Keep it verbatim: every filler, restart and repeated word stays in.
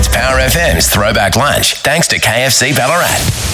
It's Power F M's Throwback Lunch, thanks to K F C Ballarat.